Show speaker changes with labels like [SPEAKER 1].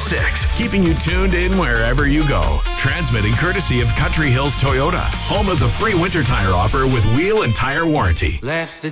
[SPEAKER 1] 106, keeping you tuned in wherever you go. Transmitting courtesy of Country Hills Toyota, home of the free winter tire offer with wheel and tire warranty.
[SPEAKER 2] Left the